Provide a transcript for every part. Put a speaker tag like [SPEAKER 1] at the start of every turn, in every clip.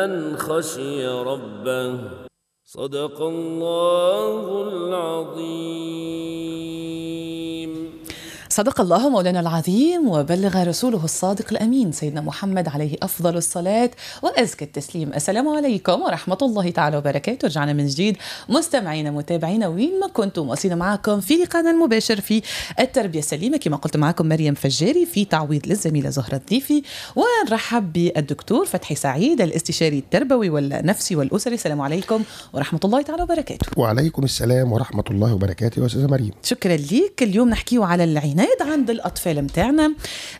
[SPEAKER 1] من خشي ربه صدق الله العظيم.
[SPEAKER 2] صدق الله مولانا العظيم وبلغ رسوله الصادق الأمين سيدنا محمد عليه أفضل الصلاة وأزكى التسليم. السلام عليكم ورحمة الله تعالى وبركاته. رجعنا من جديد مستمعينا متابعينا وين ما كنتم، وصينا معكم في لقاءنا المباشر في التربية السليمة. كما قلت معكم مريم فجاري في تعويض للزميلة زهرة الضيفي، ونرحب بالدكتور فتحي سعيد الاستشاري التربوي والنفسي والأسري. السلام عليكم ورحمة الله تعالى وبركاته.
[SPEAKER 3] وعليكم السلام ورحمة الله وبركاته يا أستاذة مريم.
[SPEAKER 2] شكرا ليك. اليوم نحكيه على العناد عند الأطفال متاعنا،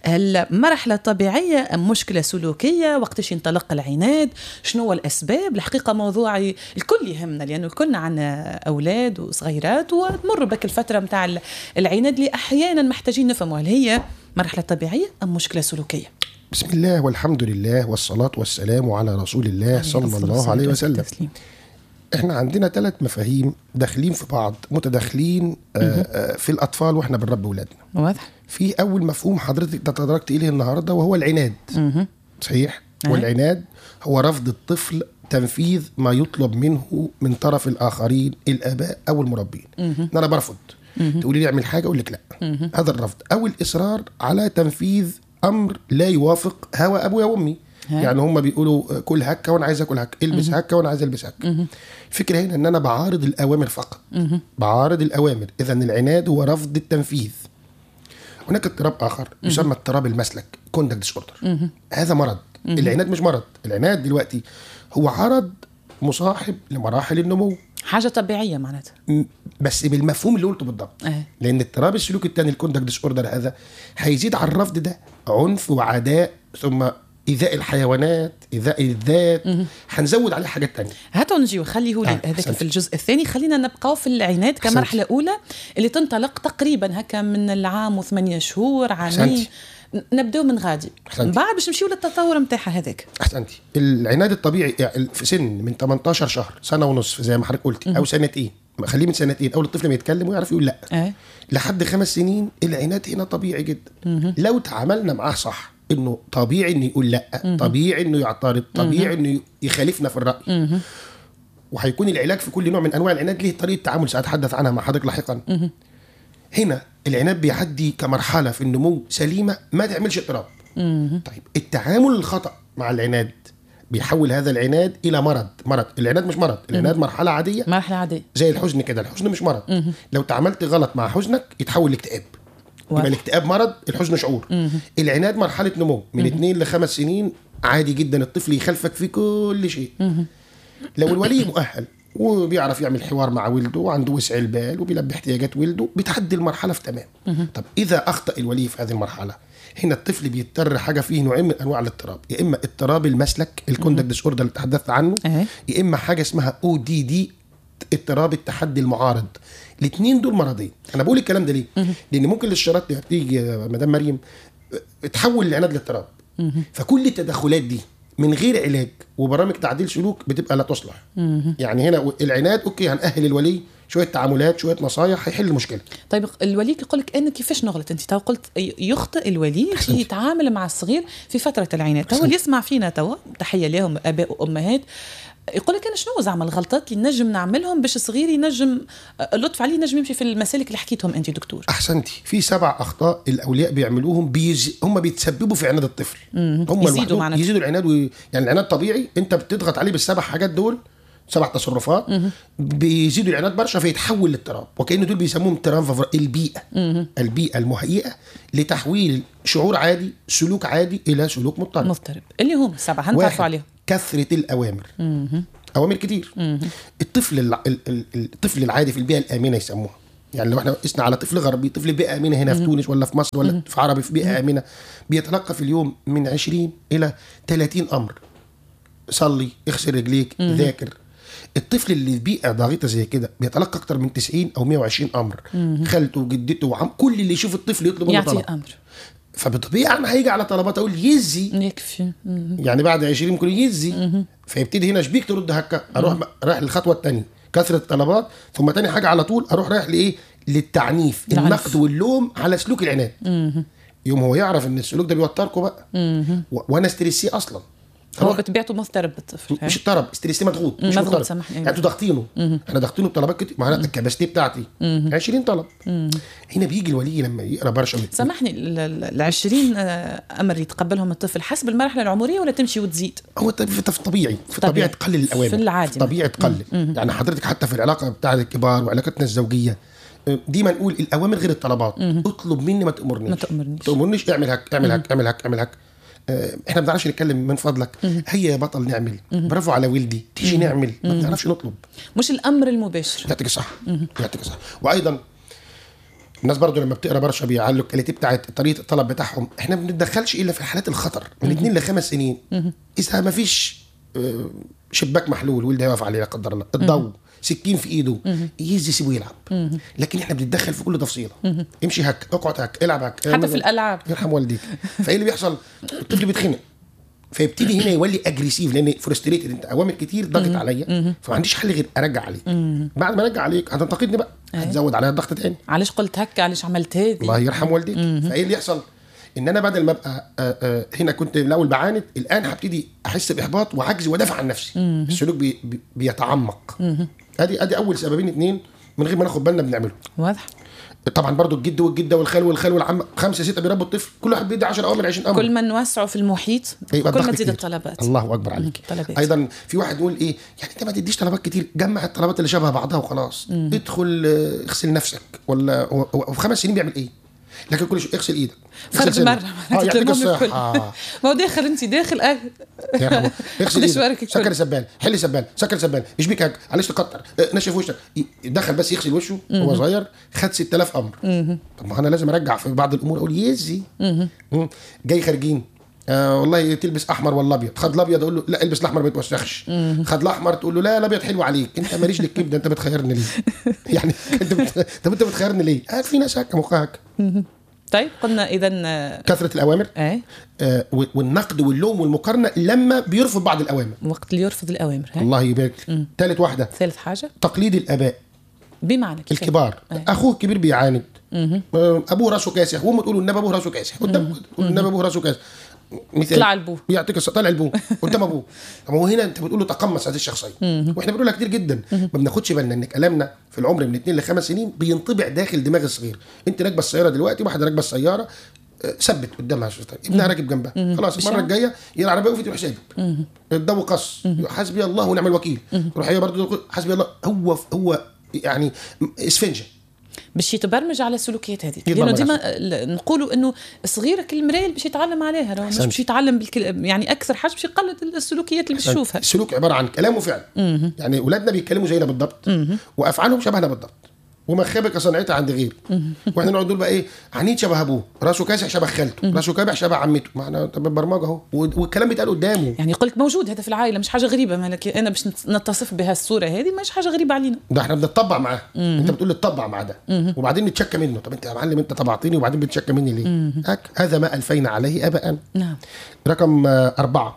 [SPEAKER 2] المرحلة الطبيعية أم مشكلة سلوكية، وقتش ينطلق العناد، شنو الأسباب. الحقيقة موضوع الكل يهمنا لأنه كلنا عنا أولاد وصغيرات وتمر بك الفترة متاع العناد اللي أحيانا محتاجين نفهموا هل هي مرحلة طبيعية أم مشكلة سلوكية.
[SPEAKER 3] بسم الله والحمد لله والصلاة والسلام على رسول الله صلى الله عليه وسلم. احنا عندنا 3 مفاهيم داخلين في بعض، متداخلين في الأطفال واحنا بنربي ولادنا.
[SPEAKER 2] واضح.
[SPEAKER 3] في أول مفهوم حضرتك تطرقت إليه النهاردة وهو العناد. صحيح. والعناد هو رفض الطفل تنفيذ ما يطلب منه من طرف الآخرين، الآباء أو المربين. أنا برفض، تقولي لي اعمل حاجة أقول لك لا. هذا الرفض أو الإصرار على تنفيذ أمر لا يوافق هوى أبويا وأمي. يعني هم بيقولوا كل هكا وانا عايز اكل هكا، البس هكا وانا عايز البس هكا. الفكره هنا ان انا بعارض الاوامر فقط، بعارض الاوامر. اذا العناد هو رفض التنفيذ. هناك اضطراب اخر يسمى اضطراب المسلك، كوندكت ديسوردر. هذا مرض. العناد مش مرض. العناد دلوقتي هو عرض مصاحب لمراحل النمو،
[SPEAKER 2] حاجه طبيعيه معناتها،
[SPEAKER 3] بس بالمفهوم اللي قلته بالضبط. لان اضطراب السلوك الثاني الكوندكت ديسوردر هذا هيزيد على الرفض ده عنف وعداء، ثم إيذاء الحيوانات، إيذاء الذات. هنزود عليه حاجات تانية.
[SPEAKER 2] هاتوا نجيو خليه هذاك في الجزء الثاني. خلينا نبقاو في العناد كمرحلة أولى اللي تنطلق تقريبا هكا من العام و8 شهور عامين. نبدأ من غادي بعد باش نمشيو للتطور متاعها هذاك.
[SPEAKER 3] أحسنتي. العناد الطبيعي يعني في سن من 18 شهر، سنة ونصف زي ما حضرتك قلتي، أو سنتين، خليه من سنتين أول الطفل ما يتكلم ويعرف يقول لا. لحد 5 سنين العناد هنا طبيعي جدا. لو تعاملنا معاه صح، انه طبيعي انه يقول لا، طبيعي انه يعترض، طبيعي انه يخالفنا في الرأي. وهيكون العلاج في كل نوع من انواع العناد ليه طريقه تعامل سأتحدث عنها مع حضرتك لاحقا. هنا العناد بيعدي كمرحله في النمو سليمه ما تعملش اضطراب. طيب التعامل الخطأ مع العناد بيحول هذا العناد الى مرض. العناد مش مرض، العناد مرحله عاديه،
[SPEAKER 2] مرحله عاديه
[SPEAKER 3] زي الحزن كده. الحزن مش مرض. لو تعاملت غلط مع حزنك يتحول لاكتئاب. يبقى الاكتئاب مرض، الحزن شعور. العناد مرحلة نمو من 2 ل5 سنين. عادي جدا الطفل يخالفك في كل شيء. لو الولي مؤهل وبيعرف يعمل حوار مع ولده وعنده وسع البال وبيلبي احتياجات ولده بتعدي المرحلة في تمام. طب إذا أخطأ الولي في هذه المرحلة، هنا الطفل بيضطر حاجة فيه نوعين من أنواع الاضطراب، يا إما اضطراب المسلك الكوندكت ديسوردر اللي تحدثت عنه، يا إما حاجة اسمها ODD اضطراب التحدي المعارض. الاثنين دول مرضين. انا بقول الكلام ده ليه؟ لان ممكن الاشارات تيجي يا مدام مريم تحول العناد لاضطراب. فكل التدخلات دي من غير علاج وبرامج تعديل سلوك بتبقى لا تصلح. يعني هنا العناد اوكي هنأهل الولي شويه تعاملات، شويه نصايح، هيحل المشكله.
[SPEAKER 2] طيب الولي يقول لك انا كيفاش نغلط؟ انت قلت يخطئ الولي في يتعامل مع الصغير في فتره العناد. هو اللي يسمع فينا توا، تحيه لهم اباء وامهات، يقول لك انا شنو زعما الغلطات اللي نجم نعملهم باش الصغير ينجم اللطف عليه ينجم يمشي في المسالك اللي حكيتهم انت دكتور.
[SPEAKER 3] احسنتي. في 7 اخطاء الاولياء بيعملوهم هم بيتسببوا في عناد الطفل. هم يزيدوا العناد يعني العناد طبيعي، انت بتضغط عليه بال7 حاجات دول، 7 تصرفات بيزيدوا العناد برشا فيتحول للاضطراب. وكأنه دول بيسموهم اضطراب البيئة. البيئة المهيئة لتحويل شعور عادي، سلوك عادي، إلى سلوك مضطرب.
[SPEAKER 2] اللي هم 7 هنتعرفوا عليهم.
[SPEAKER 3] كثرة الأوامر. أوامر كتير. الطفل العادي في البيئة الآمنة يسموها. يعني لو احنا قسنا على طفل غربي، طفل بيئة آمنة هنا في تونس ولا في مصر ولا في عربي في بيئة آمنة، بيتلقى في اليوم من 20 إلى 30 أمر. صلي، اغسل رجليك، ذاكر. الطفل اللي في بيئة ضاغطة زي كده بيتلقى أكتر من 90 أو 120 أمر. خالته وجدته وعم كل اللي يشوف الطفل يطلب منه طلب.
[SPEAKER 2] أمر.
[SPEAKER 3] فبطبيعة أنا هيجي على طلبات أقول يزي
[SPEAKER 2] يكفي.
[SPEAKER 3] يعني بعد 20 ممكن يزي. فيبتدي هنا شبيك ترد هكا، أروح رايح للخطوة الثانية كثرة الطلبات، ثم تاني حاجة على طول أروح رايح لإيه؟ للتعنيف، النقد واللوم على سلوك العناد. يوم هو يعرف ان السلوك ده بيوتركم بقى وانا ستريسي اصلا،
[SPEAKER 2] هو بتبيعته مضطرب الطفل،
[SPEAKER 3] مش اضطرب، ستريس مضغوط، مش
[SPEAKER 2] مضغوط،
[SPEAKER 3] مضطرب.
[SPEAKER 2] سامحني.
[SPEAKER 3] يعني انتوا ضاغطينه، احنا ضاغطينه بطلبات كتير، معناها الكباستي بتاعتي 20 طلب. هنا بيجي الولي لما يقرا برشا.
[SPEAKER 2] سامحني، ال20 امر يتقبلهم الطفل حسب المرحله العمريه ولا تمشي وتزيد؟
[SPEAKER 3] هو في طبيعي تقلل الاوامر،
[SPEAKER 2] في العادي
[SPEAKER 3] طبيعي تقلل. يعني حضرتك حتى في العلاقه بتاعت الكبار وعلاقتنا الزوجيه ديما نقول الاوامر غير الطلبات. اطلب مني ما تأمرنيش، اعمل هك اعمل هك اعمل هك اعمل هك. احنا ما بنعرفش نتكلم، من فضلك هيا يا بطل نعمل، برافو على ولدي، تيجي نعمل، ما بنعرفش نطلب.
[SPEAKER 2] مش الامر المباشر.
[SPEAKER 3] يعطيك صح، يعطيك صح. وايضا الناس برضو لما بتقرا برشا بيعلق الكلمات بتاعت طريقه الطلب بتاعهم. احنا ما بنتدخلش الا في حالات الخطر من 2 ل 5 سنين. اذا ما فيش شباك محلول ولده يقف عليه لا قدر الله، الضوء، سكين في ايده، يهز سيبه يلعب. لكن احنا بنتدخل في كل تفصيله. امشي هك، اقعد هك، العب هك،
[SPEAKER 2] حتى في الالعاب.
[SPEAKER 3] يرحم والديك. فايه اللي بيحصل؟ الطفل بيتخنق، فيبتدي هنا يولي اجريسيف، لان فرستريتد، انت اوامر كتير ضغط عليا، فما عنديش حل غير ارجع عليك. بعد ما ارجع عليك هتنتقدني بقى، هتزود عليا الضغط تاني.
[SPEAKER 2] علاش قلت هك، علاش عملت هذه؟
[SPEAKER 3] الله يرحم والديك. فايه اللي يحصل؟ ان انا بدل ما ابقى هنا كنت الاول بعاند، الان هبتدي احس باحباط وعجز ودافع عن نفسي. السلوك بيتعمق. ادي اول سببين 2 من غير ما ناخد بالنا بنعمله.
[SPEAKER 2] واضح.
[SPEAKER 3] طبعا برضو الجد والجده والخال والعم 5 6 بيربوا الطفل، كل واحد بيدي 10 اوامر 20 امر.
[SPEAKER 2] كل ما نوسعوا في المحيط كل ما تزيد الطلبات.
[SPEAKER 3] الله اكبر عليك. ايضا في واحد يقول ايه، يعني انت ما تديش طلبات كتير، جمع الطلبات اللي شبه بعضها وخلاص. ادخل اغسل نفسك، ولا وفي 5 سنين بيعمل ايه؟ لكن كل شيء اغسل ايدك
[SPEAKER 2] فرد مرة
[SPEAKER 3] يعطيك الصحة.
[SPEAKER 2] ما هو داخل انت داخل
[SPEAKER 3] اغسل ايدك، سكر سبال، حل سبال، سكر سبال، ايش بيك هك، علاش تقطر، نشف وشك. دخل بس يغسل وشه وهو صغير، خد 6000 امر. طب ما انا لازم ارجع في بعض الامور، اقول يزي جاي خارجين والله تلبس احمر ولا ابيض، خد الابيض اقول له لا البس الاحمر ما يتوسخش، خد الاحمر تقول له لا الابيض حلو عليك، انت ماليش للكبده، انت بتخيرني ليه؟ يعني انت بتخيرني ليه؟ في ناس هكا مخها هكا.
[SPEAKER 2] طيب قلنا اذا
[SPEAKER 3] كثره الاوامر والنقد واللوم والمقارنه لما بيرفض بعض الاوامر،
[SPEAKER 2] وقت اللي يرفض الاوامر.
[SPEAKER 3] الله يبارك. ثالث واحده،
[SPEAKER 2] ثالث حاجه
[SPEAKER 3] تقليد الاباء
[SPEAKER 2] بمعنى
[SPEAKER 3] الكبار. اخوه الكبير بيعاند، ابوه راسه كاسح، وامه تقول النبي ابوه راسه كاسح قدام، النبي ابوه راسه كاسح،
[SPEAKER 2] طلع البوه،
[SPEAKER 3] يعطيك طلع البوه قدام ابوه. طب هو هنا انت بتقول له تقمص هذه الشخصيه، واحنا بنقولها كتير جدا، ما بناخدش بالنا ان كلامنا في العمر من 2 ل 5 سنين بينطبع داخل دماغ الصغير. انت راكبه السياره دلوقتي، واحده راكبه السياره ثبت قدامها شويه، ابنها راكب جنبها، خلاص المره الجايه هي العربيه وقفت تروح سايبك، الضوء قص، حسبي الله ونعم الوكيل، تروح هي برضه حسبي الله. هو يعني اسفنجه
[SPEAKER 2] باش يتبرمج على السلوكيات هذه، لانه ديما نقولوا انه صغيرك المرايه اللي باش يتعلم عليها، مش باش يتعلم يعني اكثر حاجه باش يقلد السلوكيات اللي باش يشوفها.
[SPEAKER 3] السلوك عباره عن كلام وفعل. يعني اولادنا بيتكلموا زينا بالضبط، وافعالهم شبهنا بالضبط، وما خابك صنعتها عند غيري. واحنا نقعد نقول بقى ايه، عنيد شبه ابوه، راسه كاسح شبه خالته، راسه كابح شبه عمته. معنا طب البرمجه اهو، والكلام بيتقال قدامه.
[SPEAKER 2] يعني يقول لك موجود هذا في العائله، مش حاجه غريبه، مالك انا باش نتصف بها الصوره هذه، مش حاجه غريبه علينا،
[SPEAKER 3] ده احنا بنتطبع معاه. انت بتقول لي اتطبع مع ده، وبعدين نتشكى منه. طب انت يا معلم انت طبعتني وبعدين بتشكى مني ليه؟ هذا ما الفينا عليه اباء.
[SPEAKER 2] نعم.
[SPEAKER 3] رقم 4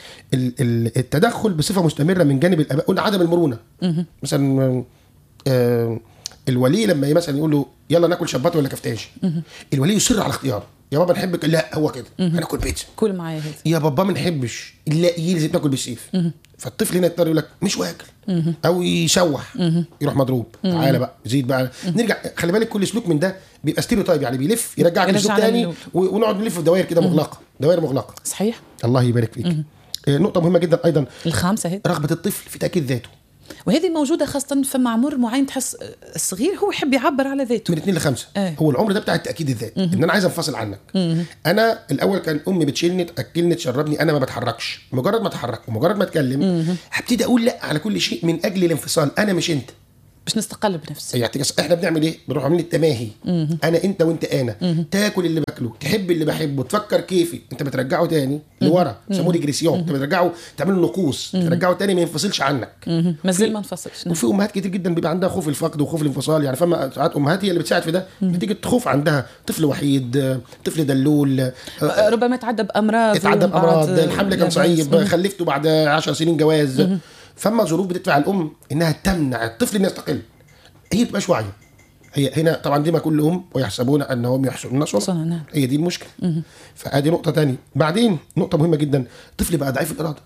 [SPEAKER 3] التدخل بصفه مستمره من جانب الاباء. قلنا عدم المرونه. مثلا الولي لما مثلا يقول له يلا ناكل شبات ولا كفتاش، الولي يصر على اختياره. يا بابا نحبك، لا هو كده هناكل بيتزا،
[SPEAKER 2] كل معايا هذا.
[SPEAKER 3] يا بابا ما نحبش، لا يلزم تاكل بالسيف. فالطفل هنا يضطر يقول لك مش واكل، او يشوح، يروح مضروب. تعالى بقى زيد بقى، نرجع. خلي بالك كل سلوك من ده بيبقى ستيريوتايب، يعني بيلف يرجعك لسلوك تاني، ونقعد نلف في دوائر كده مغلقه، دوائر مغلقه.
[SPEAKER 2] صحيح.
[SPEAKER 3] الله يبارك فيك. نقطه مهمه جدا ايضا،
[SPEAKER 2] الخامسه هي
[SPEAKER 3] رغبه الطفل في تاكيد ذاته،
[SPEAKER 2] وهذه موجوده خاصه في عمر معين، تحس الصغير هو يحب يعبر على ذاته
[SPEAKER 3] من 2 ل 5. هو العمر ده بتاع تاكيد الذات، ان انا عايز انفصل عنك. انا الاول كان امي بتشيلني تاكلني تشربني، انا ما بتحركش. مجرد ما اتحرك ومجرد ما اتكلم هبتدي اقول لا على كل شيء من اجل الانفصال. انا مش انت،
[SPEAKER 2] باش نستقل بنفسي.
[SPEAKER 3] يعني احنا بنعمل ايه؟ بنروح عاملين التماهي. انا انت وانت انا. تاكل اللي باكله، تحب اللي بحبه، تفكر كيفي. انت بترجعه تاني لورا، بيسموه ريجريسيون. انت بترجعه تعمل نقوص، ترجعه تاني ما ينفصلش عنك.
[SPEAKER 2] مازال ما انفصلش.
[SPEAKER 3] وفي امهات كتير جدا بيبقى عندها خوف الفقد وخوف الانفصال. يعني فما ساعات امهات هي اللي بتساعد في ده، بتيجي تخوف عندها طفل وحيد، طفل دلول،
[SPEAKER 2] ربما اتعدى بامراض،
[SPEAKER 3] الحمل كان صعيب، خلفته بعد 10 سنين جواز. فما ظروف بتدفع الام انها تمنع الطفل انه يستقل. هي تبقاش واعيه، هي هنا طبعا دي ما كلهم ويحسبون انهم يحسنون صنعا.
[SPEAKER 2] صنعا، نعم.
[SPEAKER 3] هي دي المشكله. فادي نقطه تانية. بعدين نقطه مهمه جدا، الطفل بقى ضعيف الاراده.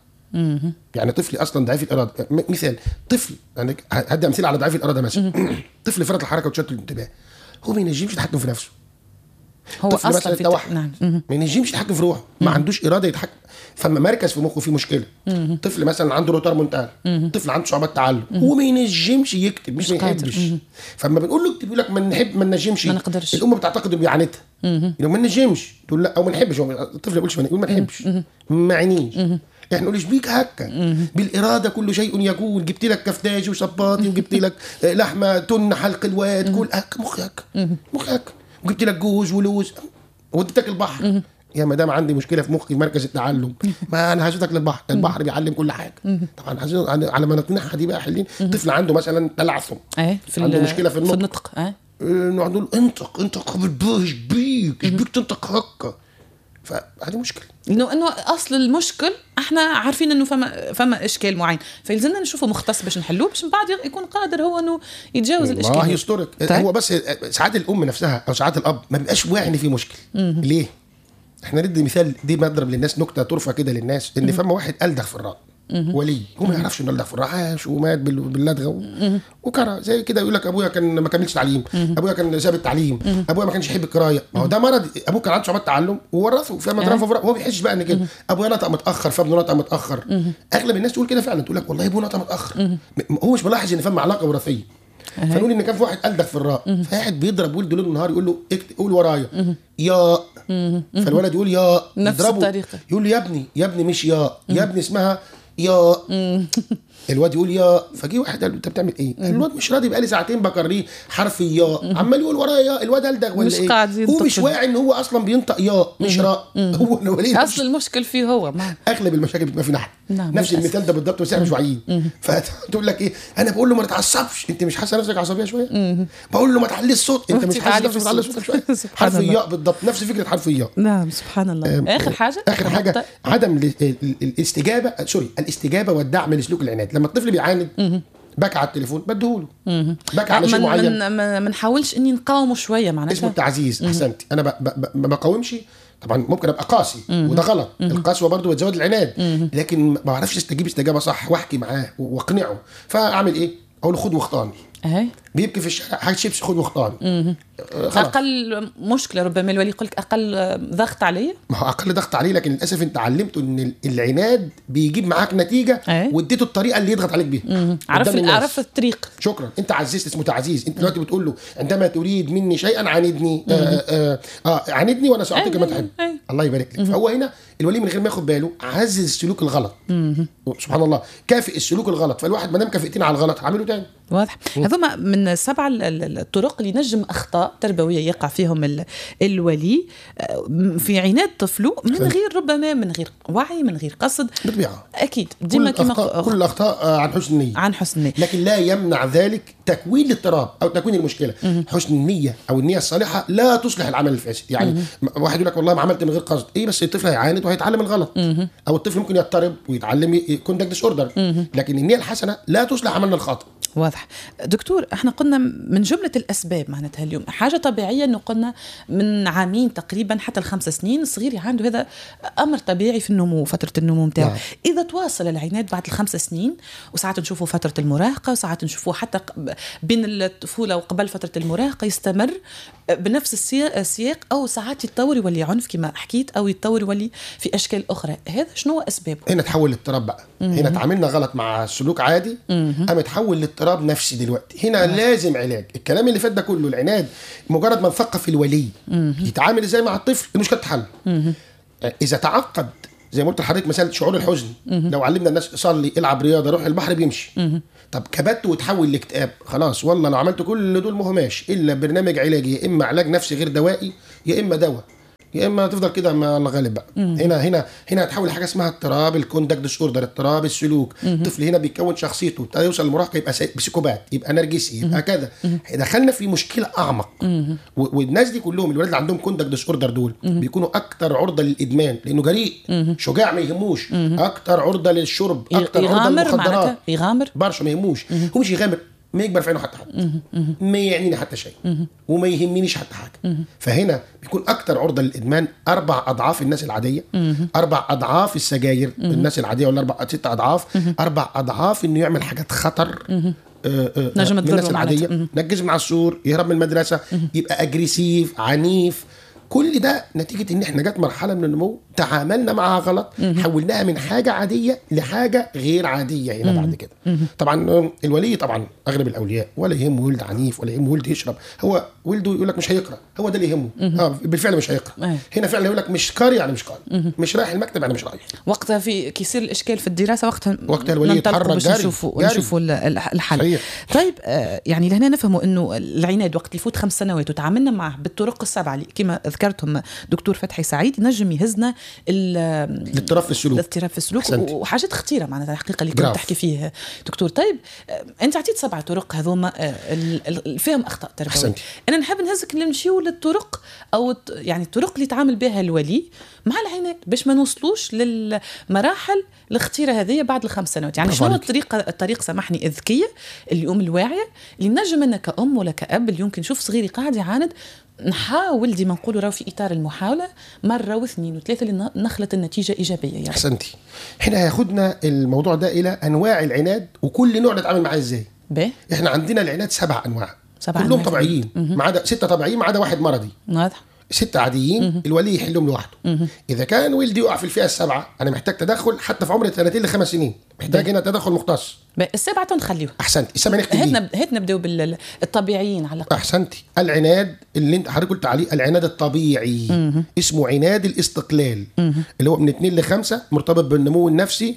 [SPEAKER 3] يعني طفل اصلا ضعيف الاراده. مثال طفل، يعني هدي امثله على ضعيف الاراده مثلا. طفل فرط الحركه وتشتت الانتباه، هو ما ينجمش يتحكم في نفسه.
[SPEAKER 2] هو
[SPEAKER 3] طفل
[SPEAKER 2] اصلا
[SPEAKER 3] مثلا
[SPEAKER 2] في
[SPEAKER 3] توحد،
[SPEAKER 2] نعم.
[SPEAKER 3] ما ينجمش يتحكم في روحه، ما عندوش اراده يتحكم، فما مركز في مخه فيه مشكله. طفل مثلا عنده روتار منتهى، طفل عنده صعوبات تعلم، هو ما ينجمش يكتب، مش ما يحبش. فما بنقول له اكتب يقول لك ما نحب، ما نجمش،
[SPEAKER 2] ما نقدرش.
[SPEAKER 3] الام بتعتقد انه بيعاندها، لو ما نجمش تقول لا، او ما نحبش. الطفل ما يقولش يقول ما نحبش، ما عينيش. احنا نقولش بيك هكا، بالاراده كل شيء يكون. جبت لك كفتاجي وشباطي، وجبت لك لحمه تن حلق الواد، كل هكا مخك مخك، وجبت لك جوز ولوز وديتك البحر. يا مدام عندي مشكله في مخي، مركز التعلم، ما انا هاخدك للبحر، البحر بيعلم كل حاجه. طبعا على ما نقنعها دي بقى حلين. طفل عنده مثلا تلعثم، عنده مشكله في النطق، نقعد نقول انطق بالبوش بيك تنطق هكا. فهذه مشكله،
[SPEAKER 2] انه اصل المشكل احنا عارفين انه فما اشكال معين، فيلزمنا نشوفه مختص باش نحلوه، باش من بعد يكون قادر هو انه يتجاوز الاشكال.
[SPEAKER 3] الله يسترك. طيب. هو بس ساعات الام نفسها او ساعات الاب ما بيبقاش واعي ان في مشكله. ليه؟ احنا ندي مثال، دي مضرب للناس، نكته طرفه كده للناس، ان فما واحد ألدغ في الراء، ولي هو ما يعرفش انه ألدغ في الراء، عاش ومات باللدغه وكره زي كده. يقول لك ابويا كان ما كملش تعليم، ابويا كان ساب التعليم، ابويا ما كانش يحب القرايه. ما هو ده مرض، ابوه كان عنده صعوبات تعلم وورثه، فما ضربه في الراء، هو ما بيحسش بقى ان كده ابويا نطق متاخر، فابنه نطق متاخر. اغلب الناس تقول كده فعلا، تقول لك والله ابوه نطق متاخر، هو مش ملاحظ ان فما علاقه وراثيه. فنقول ان كان في واحد ألدغ في الراء، فواحد بيضرب ولده ليل نهار، يقول له قول ورايا يا، فالولد يقول يا، يضربه يقول له يا ابني مش يا ابني اسمها يا. الواد يقول يا، فجي واحد قال له انت بتعمل ايه؟ الواد مش راضي، بقالي ساعتين بكريه حرف يا، عمال يقول ورايا. الواد ألدغ ولا ايه؟ هو مش واعي ان هو اصلا بينطق يا مش راء. هو
[SPEAKER 2] اصل المشكل فيه هو.
[SPEAKER 3] اغلب المشاكل بتبقى في نحن. نفس المثال ده بالضبط، بس احنا مش واعيين. فتقول لك ايه، انا بقول له ما تتعصبش، انت مش حاسه نفسك عصبيه شويه؟ بقول له ما تعليش الصوت، انت مش حاسه نفسك تعلي صوتك شويه؟ حرف الياء بالضبط، نفس فكره حرف الياء.
[SPEAKER 2] نعم سبحان الله. اخر حاجه
[SPEAKER 3] عدم الاستجابه، الاستجابه والدعم لسلوك العناد. لما الطفل بيعاند، بكى على التليفون بديهوله، بكى على شيء معين،
[SPEAKER 2] ما نحاولش اني نقاومه شويه، معناتها
[SPEAKER 3] اسمه التعزيز. احسنتي. انا ما بقاومش طبعا، ممكن ابقى قاسي وده غلط. القسوه برضو بتزود العناد، لكن ما بعرفش استجيب استجابه صح واحكي معاه واقنعه. فاعمل ايه؟ اقول له خد واخطاني. بيبكي في الشارع، حاجه شيبس خد واخطاني.
[SPEAKER 2] اقل مشكله ربما الولي يقول لك اقل ضغط عليه. ما
[SPEAKER 3] هو اقل ضغط عليه، لكن للاسف انت علمته ان العناد بيجيب معاك نتيجه، واديته الطريقه اللي يضغط عليك بيها.
[SPEAKER 2] عرف الطريق.
[SPEAKER 3] شكرا، انت عززت، اسمه تعزيز. انت دلوقتي بتقول له عندما تريد مني شيئا عاندني، عاندني وانا ساعطيك ما تحب. الله يبارك لك. فهو هنا الولي من غير ما ياخد باله عزز السلوك الغلط. سبحان الله، كافئ السلوك الغلط. فالواحد ما دام كافئتين على الغلط عامله تاني.
[SPEAKER 2] واضح. هذوما من 7 الطرق اللي نجم اخطاء تربويه يقع فيهم الولي في عناد طفله، من غير ربما من غير وعي، من غير قصد،
[SPEAKER 3] بالطبيعه.
[SPEAKER 2] اكيد ديما
[SPEAKER 3] كل الاخطاء عن حسن النيه، لكن لا يمنع ذلك تكوين الاضطراب او تكوين المشكله. حسن النيه او النيه الصالحه لا تصلح العمل الفاسد. يعني واحد يقول لك والله ما عملت من غير قصد، ايه بس الطفل هيعاند وهيتعلم الغلط، او الطفل ممكن يضطرب ويتعلم كوندكت ديس اوردر، لكن النيه الحسنه لا تصلح عملنا الخاطئ.
[SPEAKER 2] واضح. دكتور، احنا قلنا من جملة الأسباب معناتها اليوم حاجة طبيعية، انه قلنا من عامين تقريبا حتى 5 سنين الصغير عنده هذا أمر طبيعي في النمو، فترة النمو متاعه. إذا تواصل العناد بعد 5 سنين، وساعات نشوفه فترة المراهقة، وساعات نشوفه حتى بين الطفولة وقبل فترة المراهقة يستمر بنفس السياق، أو ساعات يتطور يولي عنف كما حكيت، أو يتطور يولي في أشكال أخرى. هذا شنو أسبابه؟
[SPEAKER 3] هنا تحول للاضطراب بقى. هنا تعاملنا غلط مع السلوك عادي، أما تحول لاضطراب نفسي دلوقتي. هنا لازم علاج. الكلام اللي فات ده كله العناد، مجرد ما نثقف الولي يتعامل ازاي مع الطفل، المشكله تتحل. اذا تعقد زي ما قلت لحضرتك مثلا شعور الحزن، لو علمنا الناس صلي، العب رياضه، روح البحر، بيمشي. طب كبت وتحول لاكتئاب، خلاص والله لو عملت كل دول ما هماش الا برنامج علاجي، يا اما علاج نفسي غير دوائي، يا اما دواء، يا اما تفضل كده مع الغالب بقى. هنا هتحول لحاجه اسمها اضطراب الكوندكت ديس اوردر، اضطراب السلوك. الطفل هنا بيكون شخصيته، يوصل للمراهقه يبقى بسيكوبات، يبقى نرجسي، يبقى كذا. دخلنا في مشكله اعمق. والناس دي كلهم الولاد اللي عندهم كوندكت ديس اوردر دول بيكونوا اكتر عرضه للادمان، لانه جريء، شجاع ما يهموش، اكتر عرضه للشرب، اكتر عرضه للمخدرات،
[SPEAKER 2] يغامر برشا
[SPEAKER 3] ما يهموش. هو مش يغامر، ما يكبر في عينه حتى حد، ما يعنيني حتى شيء، وما يهمنيش حتى حاجه. فهنا بيكون اكتر عرضه للادمان 4 أضعاف الناس العاديه، 4 أضعاف السجاير الناس العاديه، ولا 6 أضعاف، 4 أضعاف انه يعمل حاجات خطر
[SPEAKER 2] نجم
[SPEAKER 3] من الناس العاديه، نجز من على السور، يهرب من المدرسه، يبقى اجريسيف عنيف. كل ده نتيجة ان احنا جت مرحلة من النمو تعاملنا معها غلط، حولناها من حاجة عادية لحاجة غير عادية هنا بعد كده. طبعا الولي طبعا اغلب الاولياء ولا يهم ولد عنيف ولا يهم ولد يشرب، هو ولده يقول لك مش هيقرا، هو ده اللي يهمه. بالفعل مش هيقرا. هنا فعلا يقول لك مش قاري يعني مش قاري، مش رايح المكتب يعني مش رايح.
[SPEAKER 2] وقتها في كيصير الاشكال في الدراسة، وقتها
[SPEAKER 3] الولي يتحرك جاري،
[SPEAKER 2] نشوفوا الحل. صحيح. طيب يعني لهنا نفهموا انه العناد وقت يفوت 5 سنوات وتعاملنا معه بالطرق ال7 اللي كما ذكرتهم دكتور فتحي سعيد، ينجم يهزنا
[SPEAKER 3] الاضطراب في السلوك
[SPEAKER 2] وحاجات خطيره معناتها الحقيقه اللي كنت تحكي فيه دكتور. طيب انت عطيت 7 طرق هذوما فيهم اخطاء تربويه، انا نحب نهزك نمشيو للطرق او يعني الطرق اللي يتعامل بها الولي مع العناد باش ما نوصلوش للمراحل الخطيره هذه بعد ال5 سنوات. يعني شنو الطريق سامحني الذكيه اليوم الواعيه اللي نجم انا كأم ولا كأب اللي يمكن نشوف صغيري قاعد يعاند، نحاول ديما نقولوا راهو في اطار المحاوله مره واثنين وثلاثه اللي نخلط النتيجه ايجابيه. يعني
[SPEAKER 3] احسنتي. احنا هياخدنا الموضوع ده الى انواع العناد وكل نوع نتعامل معاه ازاي. احنا عندنا العناد 7 انواع كلهم طبيعيين، ما عدا 6 طبيعيين ما عدا 1 مرضي.
[SPEAKER 2] واضح.
[SPEAKER 3] 6 عاديين الولي يحلهم لوحده. اذا كان ولدي يقع في الفئه ال7 انا محتاج تدخل حتى في عمر 2 ل5 سنين، محتاج هنا تدخل مختص.
[SPEAKER 2] ال7 نخليه.
[SPEAKER 3] احسنتي. السبعة نختم
[SPEAKER 2] هات نبداو بالطبيعيين على الأقل.
[SPEAKER 3] احسنتي. العناد اللي انت حضرتك قلت عليه العناد الطبيعي اسمه عناد الاستقلال، اللي هو من 2 ل5 مرتبط بالنمو النفسي،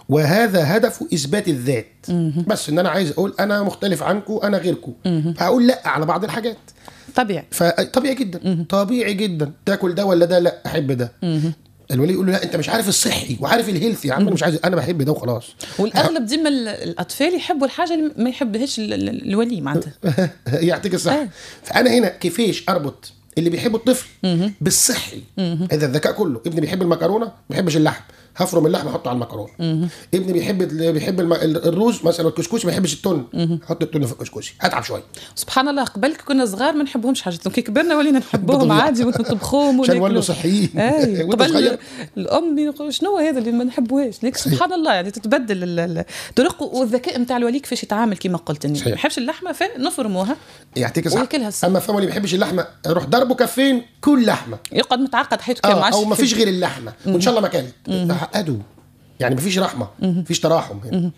[SPEAKER 3] وهذا هدفه اثبات الذات. بس ان انا عايز اقول انا مختلف عنكم، انا غيركم، فاقول لا على بعض الحاجات.
[SPEAKER 2] طبيعي.
[SPEAKER 3] فطبيعي جدا. طبيعي جدا تاكل ده ولا ده، لا احب ده. الولي يقول له لا انت مش عارف الصحي وعارف الهيلثي، يا عم انا مش عايز، انا بحب ده وخلاص.
[SPEAKER 2] والاغلب ديما الاطفال يحبوا الحاجه اللي ما يحبهاش الولي معناتها.
[SPEAKER 3] يعطيك الصحه. فانا هنا كيفاش اربط اللي بيحبوا الطفل بالصحي؟ اذا الذكاء كله ابني بيحب المكرونه ما بيحبش اللحم، هفرم اللحم احطه على المكرونه. ابني بيحب الرز مثلا، الكسكسي ما بيحبش التون، احط التون في الكسكسي، هتعب شويه.
[SPEAKER 2] سبحان الله، قبلك كنا صغار ما نحبهمش حاجات، كي كبرنا ولينا نحبوهم عادي ونطبخوهم
[SPEAKER 3] عشان ولوا صحيين.
[SPEAKER 2] قبل الام يقول شنو هذا اللي ما نحبوهاش، ليك سبحان الله يعني تتبدل الطرق والذكاء نتاع الولي كيفاش يتعامل. كما قلت اني ما يحبش اللحمه فنفرموها
[SPEAKER 3] يعطيك الصحه. اما فهم اللي ما بيحبش اللحمه روح ضربه كفين كل لحمه،
[SPEAKER 2] يقعد متعقد حياته كامله
[SPEAKER 3] او ما فيش غير اللحمه وان شاء الله ما كلت، عقدوا يعني ما فيش رحمه، ما فيش تراحم هنا.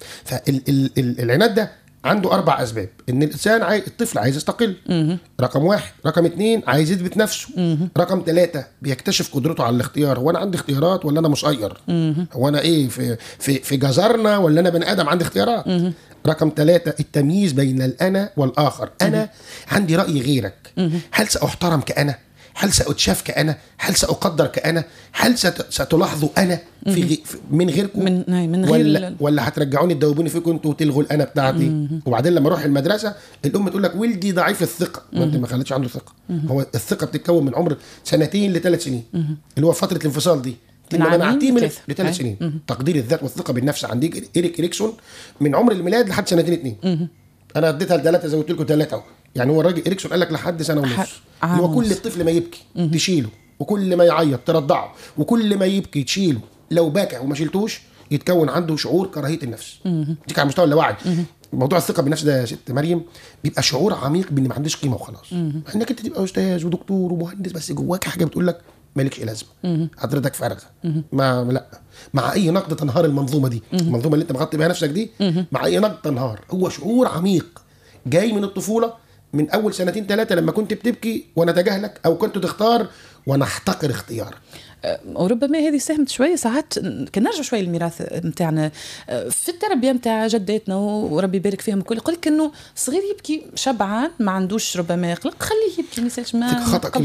[SPEAKER 3] فالعناد ده عنده 4 أسباب. ان الانسان الطفل عايز يستقل، رقم 1. رقم 2 عايز يثبت نفسه. رقم 3 بيكتشف قدرته على الاختيار، هو انا عندي اختيارات ولا انا مسير؟ هو انا ايه في جزرنا ولا انا بني ادم عندي اختيارات؟ رقم 3 التمييز بين الأنا والآخر. أنا عندي رأي غيرك، هل سأحترم كأنا؟ هل سأتشاف كأنا؟ هل سأقدر كأنا؟ هل ستلاحظوا أنا من غيركم؟
[SPEAKER 2] من غير
[SPEAKER 3] ولا هترجعوني تدوبوني فيكم انتوا وتلغوا الأنا بتاعتي؟ وبعدين لما اروح المدرسة الأم تقول لك ولدي ضعيف الثقة، ما انت ما خليتش عنده ثقة. هو الثقة بتتكون من عمر 2 ل3 سنين، اللي هو فترة الانفصال دي، لما نعطيه ل3 سنين. تقدير الذات والثقة بالنفس عندي إريك إريكسون من عمر الميلاد لحد 2 انا اديتها ل3 زودت لكم 3 اهو. يعني هو الراجل إريكسون قال لك لحد 1.5 سنة. هو كل الطفل ما يبكي تشيله، وكل ما يعيط ترضعه، وكل ما يبكي تشيله. لو بكى وما شيلتوش يتكون عنده شعور كراهية النفس، دي على مستوى اللاوعي. موضوع الثقة بالنفس ده يا ست مريم بيبقى شعور عميق بان ما عنديش قيمة وخلاص، انك انت تبقى استاذ ودكتور ومهندس بس جواك حاجة بتقول لك مالكش لازمه، حضرتك فارغه. لا، مع اي نقد تنهار المنظومه دي، المنظومه اللي انت مغطي بها نفسك دي، مع اي نقد تنهار. هو شعور عميق جاي من الطفوله، من اول 2 3 لما كنت بتبكي وانا اتجاهلك، او كنت تختار وانا احتقر اختيارك.
[SPEAKER 2] وربما هذه ساهمت شويه ساعات. كان نرجع شويه للميراث نتاعنا في التربيه نتاع جداتنا وربي يبارك فيهم الكل. يقول لك انه صغير يبكي شبعان ما عندوش ربما يقلق، خليه يبكي، ما يسالش، ما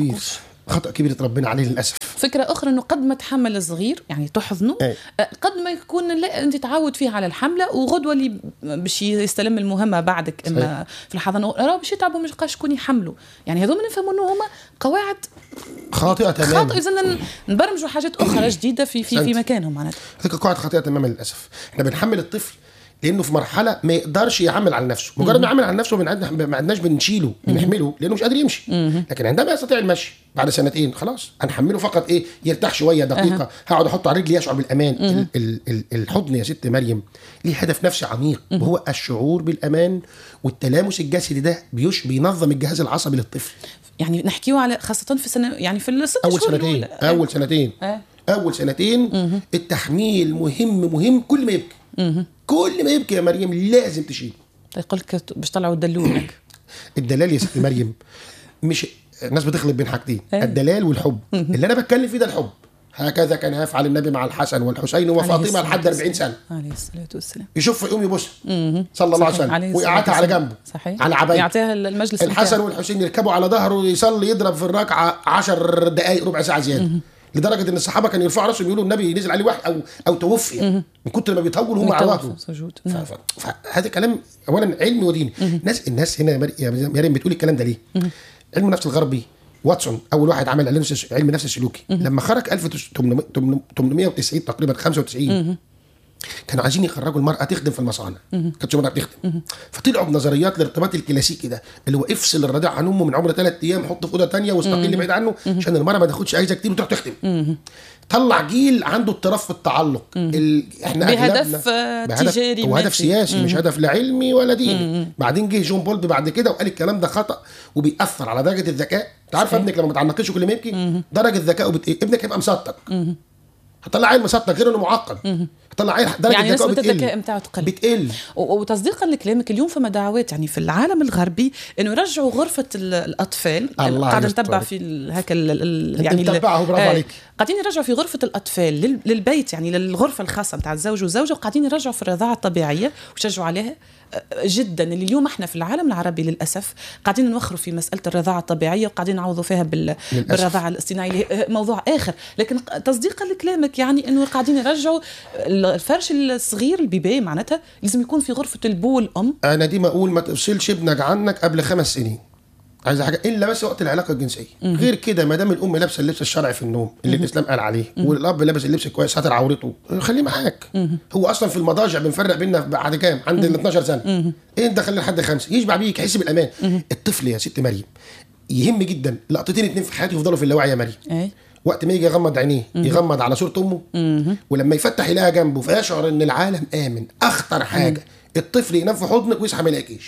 [SPEAKER 3] خطأ كبير ربنا عليه للأسف.
[SPEAKER 2] فكرة أخرى أنه قد ما تحمل الصغير يعني تحضنه، قد ما يكون لا أنت تعود فيه على الحملة، وغدوة اللي باش يستلم المهمة بعدك إما في الحضانة راه باش يتعبوا، مش قاش يكون يحملوا. يعني هذول نفهموا أنه هما قواعد
[SPEAKER 3] خاطئة تماما.
[SPEAKER 2] إذا نبرمجوا حاجات أخرى جديدة في مكانهم. معناتها
[SPEAKER 3] هذيك قواعد خاطئة تماما للأسف. إحنا بنحمل الطفل لانه في مرحله ما يقدرش يعمل على نفسه. مجرد ما يعمل على نفسه ما عندناش بنشيله بنحمله لانه مش قادر يمشي. لكن عندما يستطيع المشي بعد سنتين خلاص هنحمله فقط ايه يرتاح شويه دقيقه. هقعد احطه على رجلي يشعر بالامان. الحضن يا ست مريم ليه هدف نفسي عميق وهو الشعور بالامان، والتلامس الجسدي ده بينظم الجهاز العصبي للطفل.
[SPEAKER 2] يعني نحكيه على خاصه في سنه يعني في الست شهور
[SPEAKER 3] اول سنتين التحميل مهم. كل ما يبكي كل ما يبكي يا مريم لازم تشيله.
[SPEAKER 2] يقول لك باش طلعوا دلونك.
[SPEAKER 3] الدلال يا ست مريم مش الناس بتخلط بين حاجتين، الدلال والحب. اللي انا بتكلم فيه ده الحب. هكذا كان يفعل النبي مع الحسن والحسين وفاطمه لحد 40 سنه
[SPEAKER 2] عليه الصلاه والسلام.
[SPEAKER 3] يشوف يقوم يبوسها صلى الله عليه وسلم ويقعدها على جنبه
[SPEAKER 2] صحيح.
[SPEAKER 3] على عبايته
[SPEAKER 2] يعطيها المجلس.
[SPEAKER 3] الحسن والحسين يركبوا على ظهره يصلي يضرب في الركعه 10 دقائق ربع ساعه زياده. لدرجه ان الصحابه كانوا يرفعوا راسهم يقولوا النبي نزل عليه واحد او توفي من كتر ما بيطول هم على ظهره. فهذا كلام اولا علمي وديني. الناس هنا يا مريم بتقول الكلام ده ليه؟ علم النفس الغربي واتسون اول واحد عمل علم النفس السلوكي لما خرج 1890 تقريبا 95 كانوا عايزين يخرجوا المرأة تخدم في المصانع. كانتش مرأة تخدم. فطلعوا بنظريات الارتباط الكلاسيكي ده اللي هو افصل الرضيع عن امه من عمر 3 ايام، حطه في اوضه ثانيه واستقل بعيد عنه عشان المرأة ما تاخدش اجازه كتير وتروح تخدم. طلع جيل عنده اضطراب في التعلق.
[SPEAKER 2] احنا بهدف تجاري
[SPEAKER 3] وهدف سياسي مش هدف لا علمي ولا ديني. بعدين جه جون بولبي بعد كده وقال الكلام ده خطأ وبيأثر على درجة الذكاء. تعرف ابنك لما ما تعلقش كل ما يبكي درجة ذكائه ابنك هيبقى مسطك. هطلع عيل مسطك غير انه معقد. هطلع عيل درجه
[SPEAKER 2] يعني نسبه الذكاء بتاعه
[SPEAKER 3] بتقل.
[SPEAKER 2] وتصديقا لكلامك اليوم فما دعوات يعني في العالم الغربي انه يرجعوا غرفه الاطفال. قاعد نتبع في هكا
[SPEAKER 3] يعني نتبعه برافو عليك.
[SPEAKER 2] قاعدين يرجعوا في غرفه الاطفال للبيت يعني للغرفه الخاصه نتاع الزوج والزوجه وقاعدين يرجعوا في الرضاعه الطبيعيه وشجعوا عليها جدا. اللي اليوم احنا في العالم العربي للاسف قاعدين نوخروا في مساله الرضاعه الطبيعيه وقاعدين نعوضوا فيها بالرضاعه الاصطناعيه موضوع اخر. لكن تصديقا لكلامك يعني انه قاعدين يرجعوا الفرش الصغير البيبي معناتها لازم يكون في غرفه البول
[SPEAKER 3] انا ديما اقول ما تفصلش ابنك عنك قبل 5 سنين عايزه حاجه الا بس وقت العلاقه الجنسيه. غير كده ما دام الام لابسه اللبس الشرعي في النوم اللي الاسلام قال عليه والاب لابس اللبس كويس ساتر عورته خليه معاك. هو اصلا في المضاجع بنفرق بيننا بعد كام عند ال 12 سنه. ايه انت خليه لحد 5 يشبع بيك يحس بالامان. الطفل يا ست مريم يهم جدا لقطتين 2 في حياته يفضلوا في اللاوعي يا مريم. وقت ما يجي يغمض عينيه يغمض على صورة امه ولما يفتح يلاقيها جنبه فيشعر ان العالم امن. اخطر حاجه الطفل ينام في حضنك ويصحى ما يلاقيش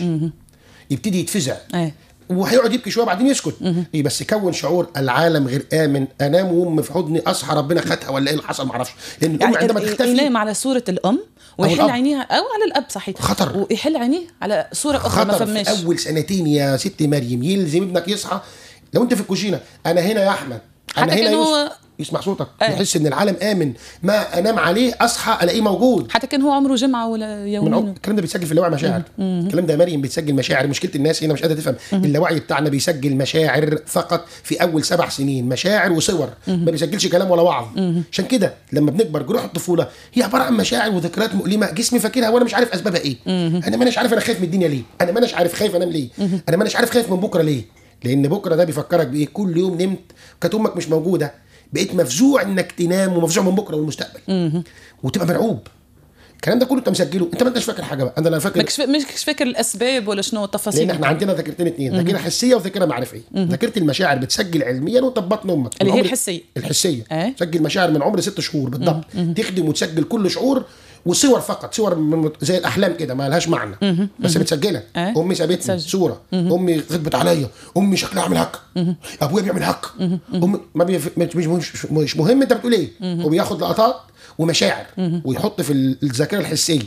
[SPEAKER 3] يبتدي يتفزع وهيقعد يبكي شويه بعدين يسكت. بس كون شعور العالم غير امن. انام وام في حضني اصحى ربنا خدها ولا ايه اللي حصل ما اعرفش. لان الام عندما تختفي
[SPEAKER 2] ينام على صوره الام ويحل عينيها او على الاب صحيح
[SPEAKER 3] خطر
[SPEAKER 2] ويحل عينيه على صوره اخرى ما فماش.
[SPEAKER 3] في اول سنتين يا ست مريم يلزم ابنك يصحى. لو انت في الكوشينه انا هنا يا احمد انا هنا يسمع صوتك يحس ان العالم امن. ما انام عليه اصحى الاقيه موجود
[SPEAKER 2] حتى كان هو عمره جمعه ولا يومين.
[SPEAKER 3] الكلام ده بيتسجل في اللاوعي مشاعر. الكلام ده يا مريم بيتسجل مشاعر. مشكله الناس هنا مش قادره تفهم. اللاوعي بتاعنا بيسجل مشاعر فقط في اول 7 سنين مشاعر وصور ما بيسجلش كلام ولا وعظ. عشان كده لما بنكبر جروح الطفوله هي عباره عن مشاعر وذكريات مؤلمه جسمي فاكرها وانا مش عارف اسبابها ايه. انا مانيش عارف انا خايف من الدنيا ليه. انا مانيش عارف خايف انام ليه. انا مانيش عارف خايف من بكره ليه. لان بكره ده بيفكرك بايه. كل يوم نمت كانت امك مش موجوده بقيت مفزوع انك تنام ومفزوع من بكره والمستقبل وتبقى مرعوب. الكلام ده كله انت مسجله انت ما انتش فاكر حاجه بقى. انا لا فاكر
[SPEAKER 2] مش فاكر الاسباب ولا شنو التفاصيل.
[SPEAKER 3] لان احنا عندنا ذاكرتين 2 ذاكره حسيه وذاكره معرفيه. ذاكره المشاعر بتسجل علميا وانت في بطن امك
[SPEAKER 2] اللي هي الحسيه
[SPEAKER 3] تسجل مشاعر من عمر 6 شهور بالضبط. تخدم وتسجل كل شعور وصور فقط صور زي الاحلام كده ما لهاش معنى بس بتسجلها. امي سابتني صوره امي غضبت عليا امي شكلها عامل هك ابويا بيعمل هك امي ما مش مهم انت بتقول ايه. هو بياخد لقطات ومشاعر ويحط في الذاكره الحسيه.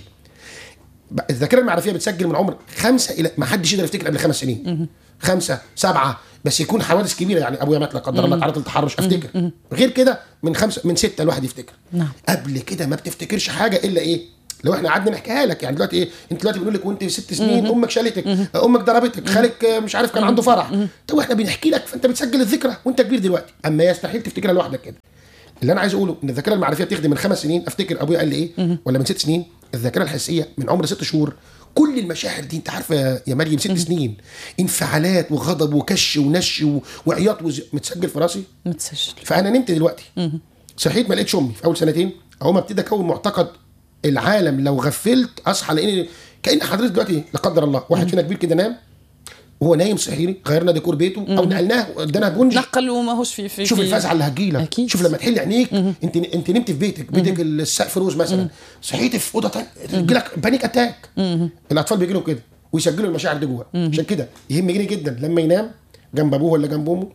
[SPEAKER 3] الذاكره المعرفيه بتسجل من عمر 5 الى ما حدش يقدر يفتكر قبل 5 سنين 5 7 بس يكون حوادث كبيره يعني ابويا مات لا قدر الله تعرض للتحرش افتكر. غير كده من 6 الواحد يفتكر. قبل كده ما بتفتكرش حاجه الا ايه لو احنا قعدنا نحكيها لك. يعني دلوقتي ايه انت دلوقتي بنقول لك وانت 6 سنين امك شالتك امك ضربتك خالك مش عارف كان عنده فرح. طب احنا بنحكي لك فانت بتسجل الذكرى وانت كبير دلوقتي. اما يستحيل تفتكرها لوحدك كده. اللي انا عايز اقوله ان الذاكره المعرفيه بتخدم من 5 سنين افتكر ابويا قال لي ايه ولا من 6 سنين. الذاكره الحسيه من عمر 6 شهور. كل المشاعر دي انت عارفه يا مريم 6 سنين انفعالات وغضب وكش ونش وعياط متسجل في راسي متسجل. فانا نمت دلوقتي صحيت ما لقيتش امي في اول 2 سنين اهو ما ابتدي اكون معتقد العالم لو غفلت اصحى لان كأن حضرتك دلوقتي لا قدر الله واحد فينا كبير كده نام وهو نايم صحيري، غيرنا ديكور بيته او نقلناه ادانا بونج،
[SPEAKER 2] نقل وما هوش في
[SPEAKER 3] شوف الفزعه اللي هتجيلك.
[SPEAKER 2] أكيد.
[SPEAKER 3] شوف لما تحل عينيك انت نمت في بيتك السقف روز مثلا، صحيت في اوضه ثانيه تجيلك بانيك اتاك. الاطفال بيجي لهم كده ويسجلوا المشاعر دي جوه. عشان كده يهمني جدا لما ينام جنب ابوه ولا جنب امه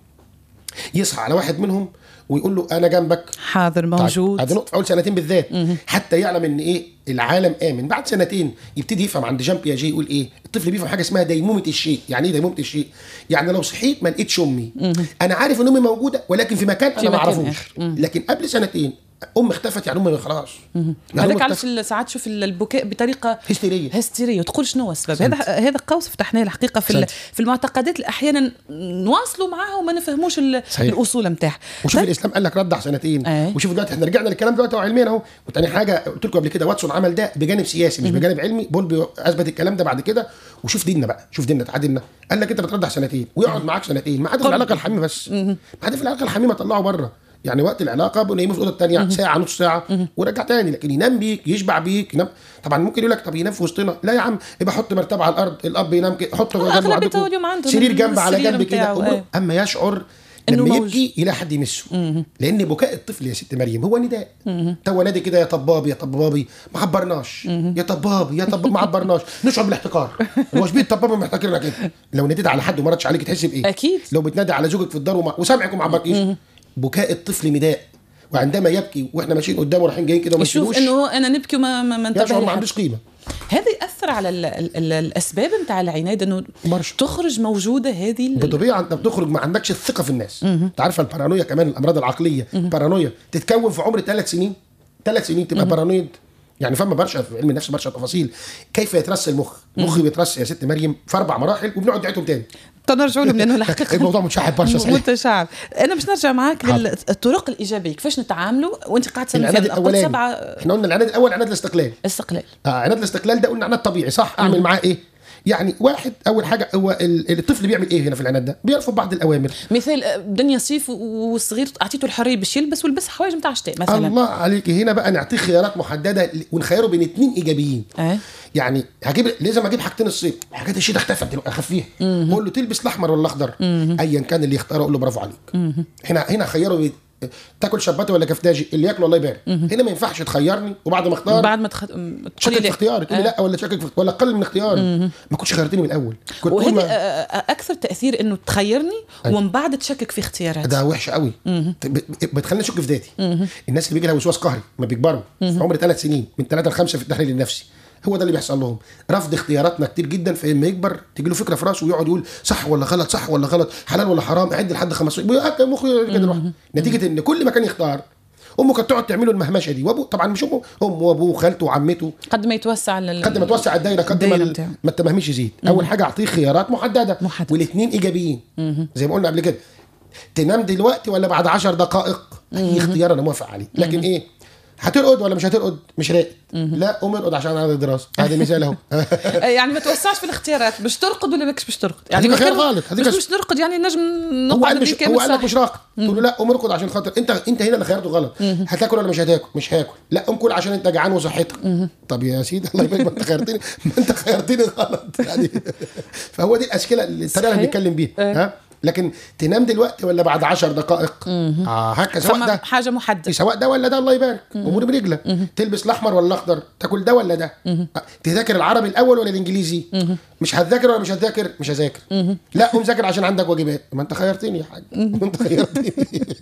[SPEAKER 3] يصحى على واحد منهم ويقول له انا جنبك
[SPEAKER 2] حاضر موجود.
[SPEAKER 3] هذه نقطه في اول سنتين بالذات حتى يعلم ان ايه العالم امن. بعد سنتين يبتدي يفهم عند جان بياجي يقول ايه الطفل بيفهم حاجه اسمها ديمومه الشيء. يعني ايه ديمومه الشيء؟ يعني لو صحيت ما لقيتش امي انا عارف ان امي موجوده ولكن في مكان انا ما اعرفوش. لكن قبل سنتين ام اختفت يعني امي خلاص.
[SPEAKER 2] هذاك علاش ساعات تشوف البكاء بطريقه هستيريه وتقول شنو هو السبب. هذا قوس فتحناه الحقيقه في المعتقدات اللي احيانا نواصلوا معاها وما نفهموش الاصول نتاعها.
[SPEAKER 3] وشوف الاسلام قال لك رضع سنتين. وشوف دلوقتي احنا رجعنا للكلام دلوقتي علميا اهو. وتاني حاجه قلت لكم قبل كده واتسون عمل ده بجانب سياسي مش بجانب علمي. بولبي اثبت الكلام ده بعد كده. وشوف ديننا بقى، شوف ديننا تعادلنا قال لك انت بترضع سنتين ويقعد معاك سنتين ما عدا في العلاقه الحميمه بس. ما عدا في العلاقه الحميمه طلعه بره. يعني وقت العلاقه بنيمه في الاوضه الثانيه ساعه نص ساعه ورجع تاني. لكن ينام بيك يشبع بيك ينام. طبعا ممكن يقول لك طب ينام في وسطنا. لا يا عم يبقى حط مرتبه على الارض الاب ينام كده حط سرير جنب على جنب كده. اما يشعر لما يبكي يلاقي حد يمسه. لان بكاء الطفل يا ست مريم هو نداء. تو نادي كده يا طبابي يا طبابي ما عبرناش. يا طبابي يا طباب ما عبرناش. نشعر بالاحتقار. هو شبيه الطبابه محتكرنا كده. لو ناديت على حد وما ردش عليك تحس بايه؟
[SPEAKER 2] اكيد.
[SPEAKER 3] لو بتنادي على زوجك في الدار وسامعك وما عبركيش. بكاء الطفل نداء. وعندما يبكي واحنا ماشيين قدامه رايحين جايين كده وما
[SPEAKER 2] يشوف انه انا نبكي وما
[SPEAKER 3] انتبهش ما عندوش قيمه.
[SPEAKER 2] هذا ياثر على الاسباب نتاع العناد انه تخرج موجوده هذه
[SPEAKER 3] بطبيعه انت بتخرج ما عندكش الثقه في الناس. انت عارفه البارانويا كمان الامراض العقليه بارانويا تتكون في عمر 3 سنين. 3 سنين تبقى بارانويد. يعني فما برشا في علم النفس برشا تفاصيل كيف يترسى المخ بيترسى يا ست مريم في 4 مراحل وبنقعد نعيدهم تاني.
[SPEAKER 2] تنرجعوا لهم لانه الحقيقه
[SPEAKER 3] الموضوع متشعب برشا صحيح.
[SPEAKER 2] متشعب. انا باش نرجع معاك للطرق الايجابيه كيفاش نتعاملوا وانت قاعد تسمي
[SPEAKER 3] العناد الاولاني. احنا قلنا العناد الاول عناد الاستقلال. عناد الاستقلال ده قلنا عناد طبيعي صح. اعمل معاه ايه؟ يعني واحد اول حاجه هو الطفل بيعمل ايه هنا في العناد ده؟ بيرفض بعض الاوامر.
[SPEAKER 2] مثال دنيا صيف والصغير اعطيته الحريه باش يلبس ولبس حوايج نتاع الشتاء مثلا.
[SPEAKER 3] الله عليك. هنا بقى نعطيه خيارات محدده ونخيره بين 2 ايجابيين. يعني لازم اجيب حاجتين الصيف. حاجات الشتاء اختفت اخفيها. اقول له تلبس الاحمر ولا الاخضر ايا كان اللي يختاره اقول له برافو عليك. هنا خيره تاكل شباتي ولا كفتاجي اللي ياكله الله يبارك. هنا ما ينفعش تخيرني وبعد ما اختار تشكك في اختياري تقول لا ولا تشكك ولا قلل من اختياري. ما كنتش خيرتني من الاول.
[SPEAKER 2] وهذا اكثر تاثير انه تخيرني ومن بعد تشكك في اختياراتي.
[SPEAKER 3] ده وحش قوي. بتخليني اشك في ذاتي. الناس اللي بيجي لها وسواس قهري ما بيكبروا في عمر 3 سنين من 3 ل 5 في التحليل النفسي هو ده اللي بيحصل لهم. رفض اختياراتنا كتير جدا. فلما يكبر تيجي له فكره في راسه ويقعد يقول صح ولا غلط صح ولا غلط حلال ولا حرام اعد لحد 15 بيأكل مخه كده لوحده. نتيجه ان كل ما كان يختار امه كانت تقعد تعمله المهمشه دي وابوه طبعا مش امه وابوه وخالته وعمته
[SPEAKER 2] قد ما يتوسع
[SPEAKER 3] الدايره قد ما التمهمش يزيد. اول حاجه اعطيه خيارات محدده. والاثنين ايجابيين زي ما قلنا قبل كده. تنام دلوقتي ولا بعد 10 دقائق اي اختيار انا موافق عليه. لكن ايه هترقد ولا مش هترقد مش راقد. لا قوم ارقد عشان انا الدراسه. هذا مثال اهو.
[SPEAKER 2] يعني ما توسعش في الاختيارات باش ترقد ولا ماكش باش ترقد. يعني
[SPEAKER 3] هذيك خيار غلط.
[SPEAKER 2] مش نرقد يعني نجم نقعد
[SPEAKER 3] هو قال لك مش راقد تقول له لا قوم ارقد عشان خاطر انت هنا اللي خيرته غلط. هتاكل ولا مش هتاكل مش هاكل. لا قوم كل عشان انت جعان وصحتك. طب يا سيدي الله يبارك ما انت خيرتني غلط يعني. فهو دي الاشكال الطريقه اللي بنتكلم بيها. لكن تنام دلوقتي ولا بعد 10 دقائق هكذا سواء ده
[SPEAKER 2] حاجه محدده
[SPEAKER 3] سواء ده ولا ده الله يبارك امور برجله. تلبس الاحمر ولا الاخضر تاكل ده ولا ده. تذاكر العربي الاول ولا الانجليزي. مش هتذاكر ولا مش هتذاكر مش هذاكر. لا قوم ذاكر عشان عندك واجبات. ما انت خيرتني يا حاج. انت خيرتني.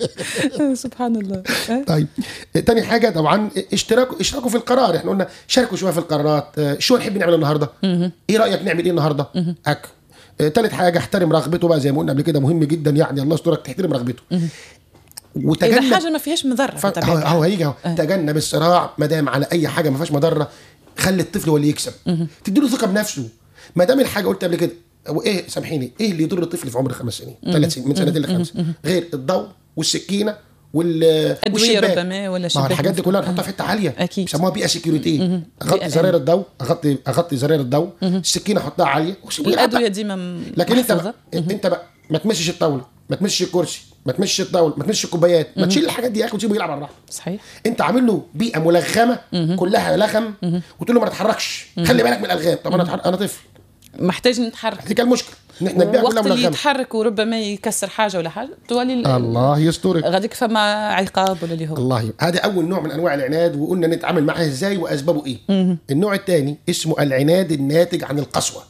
[SPEAKER 2] سبحان الله.
[SPEAKER 3] طيب تاني حاجه طبعا اشتراكوا في القرار. احنا قلنا شاركوا شويه في القرارات. شو نحب نعمل النهارده. ايه رايك نعمل ايه النهارده. ثالث حاجه احترم رغبته بقى زي ما قلنا قبل كده مهم جدا. يعني الله يسترك تحترم رغبته.
[SPEAKER 2] وتجنب اذا حاجه ما فيهاش مضره
[SPEAKER 3] هو هيجي اهو. تجنب الصراع ما دام على اي حاجه ما فيهاش مضره. خلي الطفل هو اللي يكسب. تديله ثقه بنفسه. ما دام الحاجه قلت قبل كده وايه سامحيني ايه اللي يضر الطفل في عمر 5 سنين 3 سنين من 2 ل 5 غير الضوء والسكينه
[SPEAKER 2] والشباك ربما ولا شباك.
[SPEAKER 3] الحاجات دي كلها نحطها في حته عاليه بيسموها بيئه سكيورتي. اغطي زراير الضوء اغطي زراير الضوء. السكينه احطها عاليه.
[SPEAKER 2] الادويه ديما
[SPEAKER 3] لكن انت بقى ما تمسش الطاوله ما تمسش الكرسي ما تمشي الطاوله، ما تمشي الكوبايات، ما تشيل الحاجات دي يا اخي وتسيبه يلعب على الراحه.
[SPEAKER 2] صحيح.
[SPEAKER 3] انت عامل له بيئه ملغمه كلها لغم وتقول له ما تتحركش، خلي بالك من الالغام. طب انا طفل
[SPEAKER 2] محتاج نتحرك،
[SPEAKER 3] دي كان المشكله ان احنا البيئه كلها
[SPEAKER 2] وقت اللي
[SPEAKER 3] ملغمه.
[SPEAKER 2] يتحرك وربما يكسر حاجه ولا حاجه تولي
[SPEAKER 3] الله يسترك،
[SPEAKER 2] غاديك فما عقاب ولا اللي هو
[SPEAKER 3] الله. هذا اول نوع من انواع العناد، وقلنا نتعامل معاه ازاي واسبابه ايه. النوع الثاني اسمه العناد الناتج عن القسوه.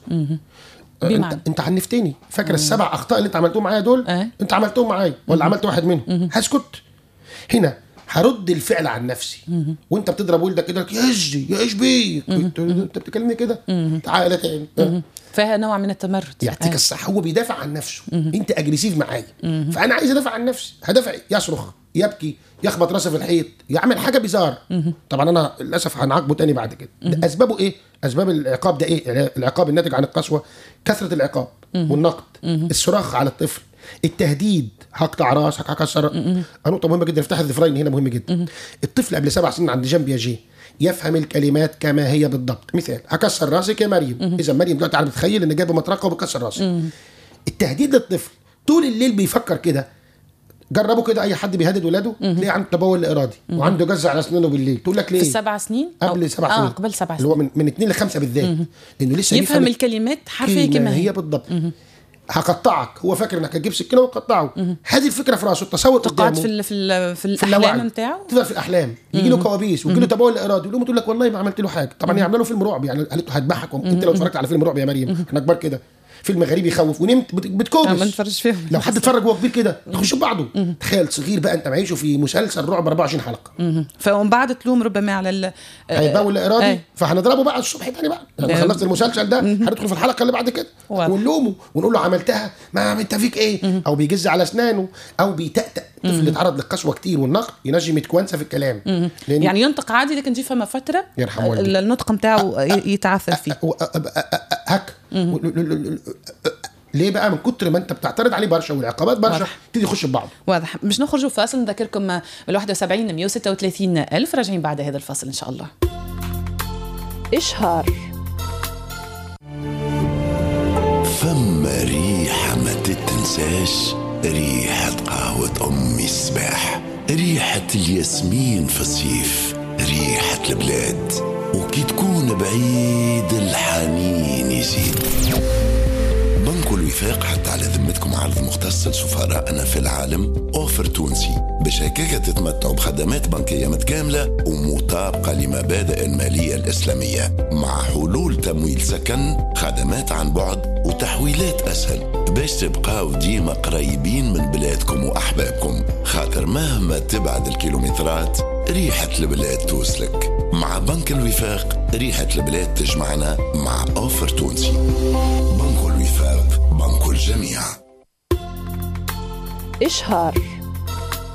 [SPEAKER 3] انت عنفتني، فاكر ال7 اخطاء اللي انت عملتهم معايا دول؟ انت عملتهم معايا ولا عملت واحد منهم؟ هسكت هنا، هرد الفعل عن نفسي. وانت بتضرب ولدك كده يا ايش بيك انت بتكلمني كده، تعالى تاني.
[SPEAKER 2] فيها نوع من التمرد.
[SPEAKER 3] يعطيك الصح، هو بيدافع عن نفسه. انت اجريسيف معايا، فانا عايز ادافع عن نفسي. هدافع، يصرخ، يبكي، يخبط راسه في الحيط، يعمل حاجه بيزار. طبعا انا للاسف هنعاقبه تاني بعد كده. اسبابه ايه؟ اسباب العقاب ده ايه؟ العقاب الناتج عن القسوه، كثره العقاب والنقد، الصراخ على الطفل، التهديد، هقطع راسك، هكسر. نقطه مهمه جدا، افتح الذفرين هنا مهم جدا. الطفل قبل 7 سنين عند جنب يجي يفهم الكلمات كما هي بالضبط. مثال، هكسر راسك يا مريم. اذا مريم دلوقتي عم تتخيل ان جايبه مطرقه وبكسر راسك. التهديد للطفل طول الليل بيفكر كده. جربوا كده، اي حد بيهدد ولاده تلاقيه عنده تبول ارادي وعنده جزع على اسنانه بالليل. تقول لك ليه؟
[SPEAKER 2] في 7 سنين؟
[SPEAKER 3] قبل 7 سنين.
[SPEAKER 2] قبل 7 سنين،
[SPEAKER 3] اللي هو من 2 ل5 بالذات، لانه لسه
[SPEAKER 2] يفهم الكلمات حرفيا كما
[SPEAKER 3] هي بالضبط. هقطعك، هو فاكر انك هتجيب سكينه وتقطعه. هذه الفكره في راسه، التصور
[SPEAKER 2] تقعد
[SPEAKER 3] قدامه
[SPEAKER 2] في الاحلام نتاعو،
[SPEAKER 3] تفضل في الاحلام، يجي له كوابيس ويجي له تبول ارادي، يقول له تقول لك والله ما عملت له حاجه. طبعا يعملوا له فيلم رعب، يعني قالت له هذبحك. انت لو اتفرجت على فيلم رعب يا مريم، احنا كبار كده، فيلم غريب يخوف ونمت بتكوبس.
[SPEAKER 2] ما نتفرج فيهم.
[SPEAKER 3] لو حد اتفرج وهو كبير كده تخش ببعضه. تخيل صغير بقى انت معيشه في مسلسل رعب 24 حلقه.
[SPEAKER 2] فمن بعد تلوم ربما على
[SPEAKER 3] هيبول ارادي، فهنضربه بقى الصبح تاني بقى لما خلصت المسلسل ده. هندخل في الحلقه اللي بعد كده ونلومه ونقول له عملتها، ما انت فيك ايه؟ او بيجز على اسنانه او بيتأتأ. الطفل اللي اتعرض للقسوه كتير والنقد ينجم يتكونسه في الكلام،
[SPEAKER 2] يعني ينطق عادي لكن جي فما فتره
[SPEAKER 3] يرحم والدي
[SPEAKER 2] النطق نتاعو يتعثر فيه
[SPEAKER 3] هك. ليه بقى؟ من كتر ما انت بتعترض عليه برشا والعقابات برشا تيجي يخش ببعض.
[SPEAKER 2] واضح. مش نخرجوا فاصل، نذكركم 71 136 ألف، راجعين بعد هذا الفاصل إن شاء الله. إشهار.
[SPEAKER 4] فما ريحة ما تتنساش، ريحة قهوة أمي الصباح، ريحة الياسمين في الصيف، ريحة البلاد، وكي تكون بعيد الحنين يزيد. بنك الوفاق حتى على ذمتكم عرض مختص لسفراءنا في العالم، أوفر تونسي باش هكاكا تتمتعوا بخدمات بنكية متكاملة ومطابقة لمبادئ المالية الإسلامية، مع حلول تمويل سكن، خدمات عن بعد وتحويلات أسهل، باش تبقاو ديما قريبين من بلادكم وأحبابكم، خاطر مهما تبعد الكيلومترات ريحة البلاد توصلك. مع بنك الوفاق ريحة البلاد تجمعنا مع أوفر تونسي. بنك الوفاق، بنك الجميع.
[SPEAKER 2] إشهار.